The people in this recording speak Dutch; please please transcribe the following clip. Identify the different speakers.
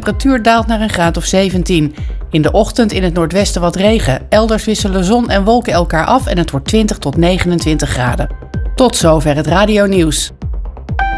Speaker 1: temperatuur daalt naar een graad of 17. In de ochtend in het noordwesten wat regen. Elders wisselen zon en wolken elkaar af en het wordt 20 tot 29 graden. Tot zover het radionieuws.